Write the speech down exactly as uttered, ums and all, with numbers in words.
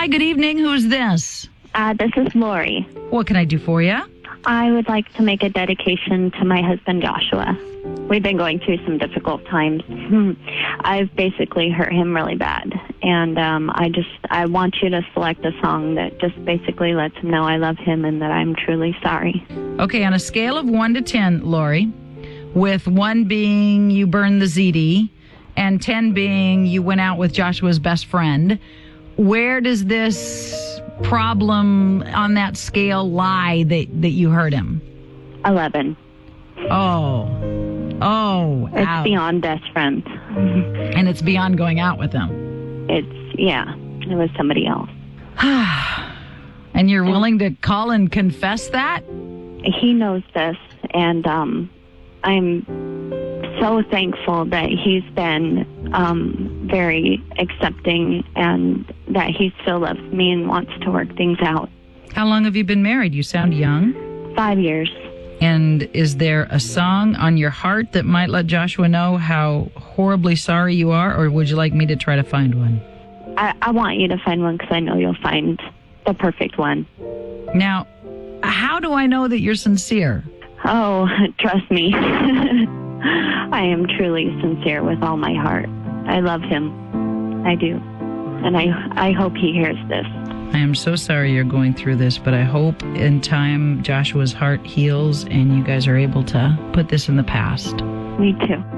Hi, good evening. Who's this? Uh, this is Lori. What can I do for you? I would like to make a dedication to my husband, Joshua. We've been going through some difficult times. I've basically hurt him really bad. And um, I just, I want you to select a song that just basically lets him know I love him and that I'm truly sorry. Okay, on a scale of one to ten, Lori, with one being you burned the Z D and ten being you went out with Joshua's best friend, where does this problem on that scale lie that, that you hurt him? eleven. Oh. Oh. It's ouch. beyond best friends. And it's beyond going out with him. It's, yeah, it was somebody else. And you're willing to call and confess that? He knows this, and um, I'm so thankful that he's been um, very accepting and that he still loves me and wants to work things out. How long have you been married? You sound young. Five years. And is there a song on your heart that might let Joshua know how horribly sorry you are, or would you like me to try to find one? I, I want you to find one because I know you'll find the perfect one. Now, how do I know that you're sincere? Oh, trust me. I am truly sincere with all my heart. I love him. I do. And I, I hope he hears this. I am so sorry you're going through this, but I hope in time Joshua's heart heals and you guys are able to put this in the past. Me too.